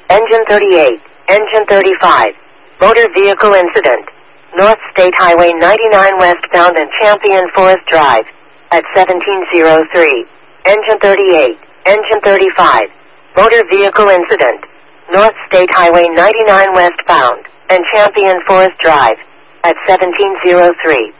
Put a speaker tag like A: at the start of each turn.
A: Engine 38, Engine 35. Motor vehicle incident. North State Highway 99 westbound and Champion Forest Drive at 1703. Engine 38, Engine 35. Motor vehicle incident. North State Highway 99 westbound and Champion Forest Drive at 1703.